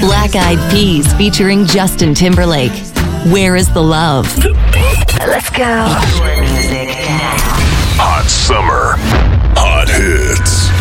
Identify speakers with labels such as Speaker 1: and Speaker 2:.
Speaker 1: Black Eyed Peas featuring Justin Timberlake. Where is the love? Let's go.
Speaker 2: Hot summer, hot hits.